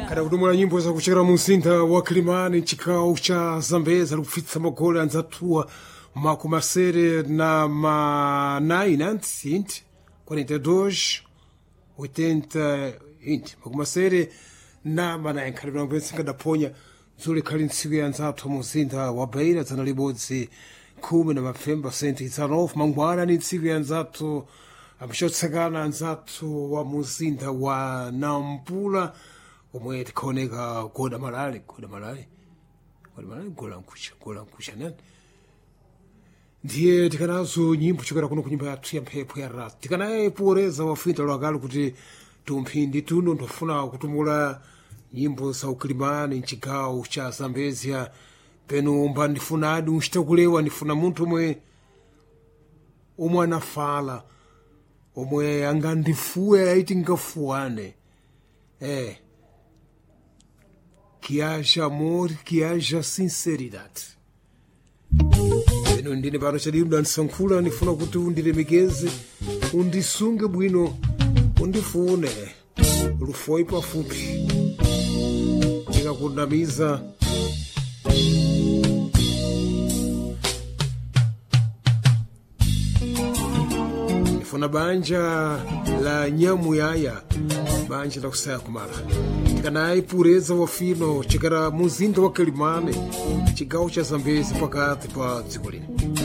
Kada kudumula nyimbo za kuchera mumzinda wa Kilimani chikao cha Zambezi alikufikitsa magoli anzatua makumasere na manai nanti 42 80 inti makumasere na manai nkhalibwa mpensi nkadaponya zule khali ntsiku ya nzathu mumzinda wa Beira dzana libodzi 10 na mapfemba senti itsanofu mangwana ni ntsiku ya nzathu amshotsakana nzathu wa mumzinda wa Nampula omwe tikhaoneka goda malale gola nkusha nani ndiye tikanazo nyimbo chokera kuno kunyimbo yathu ya mphepo ya rap tikanaye poreza wafinta lwakale kuti tumphindi tuno ndofuna kutumula nyimbo za ukilimani mchigawo cha Zambezia peno mba ndifunadi unchitakulewa ndifuna munthu omwe anafala omwe angandifuwe aiti ngafuwane que haja amor, que haja sinceridade. Peno ndine pano chadimu dansankhula ndifuna kuti undilemekeze undisunge bwino undifune lufoi pafupi ndikakundamiza ndifuna banja la Nyamuyaya banja la kusaya kumala tikanayi pureza wafino chikara muzinda wa Kilimani chigawo cha Zambezi pakati pa dziko lino.